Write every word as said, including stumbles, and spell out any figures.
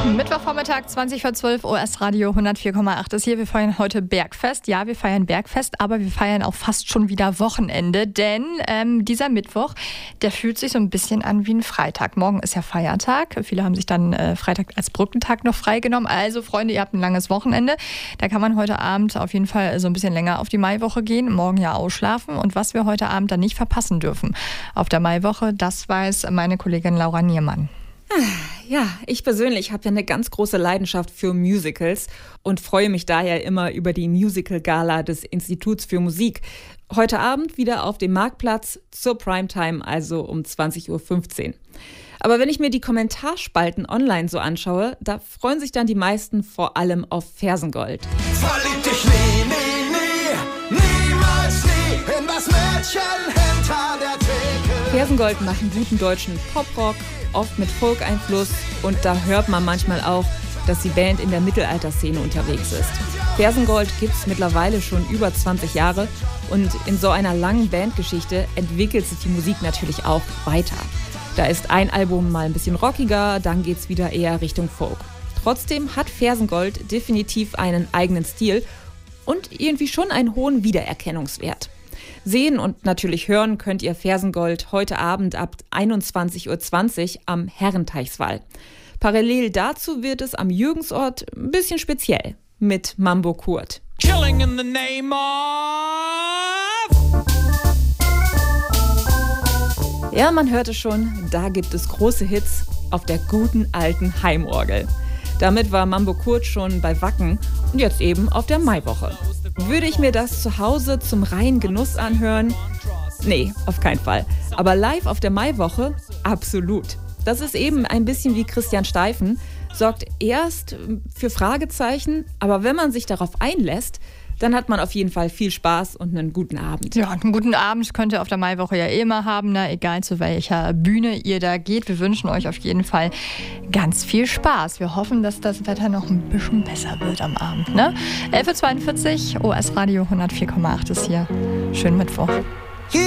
Mittwochvormittag, zwanzig vor zwölf, O S Radio hundertvier Komma acht ist hier. Wir feiern heute Bergfest. Ja, wir feiern Bergfest, aber wir feiern auch fast schon wieder Wochenende, denn ähm, dieser Mittwoch, der fühlt sich so ein bisschen an wie ein Freitag. Morgen ist ja Feiertag. Viele haben sich dann äh, Freitag als Brückentag noch freigenommen. Also, Freunde, ihr habt ein langes Wochenende. Da kann man heute Abend auf jeden Fall so ein bisschen länger auf die Maiwoche gehen, morgen ja ausschlafen. Und was wir heute Abend dann nicht verpassen dürfen auf der Maiwoche, das weiß meine Kollegin Laura Niermann. Ja, ich persönlich habe ja eine ganz große Leidenschaft für Musicals und freue mich daher immer über die Musical-Gala des Instituts für Musik. Heute Abend wieder auf dem Marktplatz zur Primetime, also um zwanzig Uhr fünfzehn. Aber wenn ich mir die Kommentarspalten online so anschaue, da freuen sich dann die meisten vor allem auf Fersengold. Verlieb dich nie, nie, nie, niemals nie in das Mädchen hinter der Theke. Fersengold machen guten deutschen Poprock, oft mit Folk-Einfluss, und da hört man manchmal auch, dass die Band in der Mittelalterszene unterwegs ist. Fersengold gibt's mittlerweile schon über zwanzig Jahre und in so einer langen Bandgeschichte entwickelt sich die Musik natürlich auch weiter. Da ist ein Album mal ein bisschen rockiger, dann geht's wieder eher Richtung Folk. Trotzdem hat Fersengold definitiv einen eigenen Stil und irgendwie schon einen hohen Wiedererkennungswert. Sehen und natürlich hören könnt ihr Fersengold heute Abend ab einundzwanzig Uhr zwanzig am Herrenteichswall. Parallel dazu wird es am Jürgensort ein bisschen speziell mit Mambo Kurt. Killing in the name of... Ja, man hörte schon, da gibt es große Hits auf der guten alten Heimorgel. Damit war Mambo Kurt schon bei Wacken und jetzt eben auf der Maiwoche. Würde ich mir das zu Hause zum reinen Genuss anhören? Nee, auf keinen Fall. Aber live auf der Maiwoche? Absolut. Das ist eben ein bisschen wie Christian Steifen, sorgt erst für Fragezeichen, aber wenn man sich darauf einlässt, dann hat man auf jeden Fall viel Spaß und einen guten Abend. Ja, einen guten Abend könnt ihr auf der Maiwoche ja eh immer haben, ne? Egal zu welcher Bühne ihr da geht. Wir wünschen euch auf jeden Fall ganz viel Spaß. Wir hoffen, dass das Wetter noch ein bisschen besser wird am Abend. Ne? elf Uhr zweiundvierzig, O S Radio hundertvier Komma acht ist hier. Schönen Mittwoch.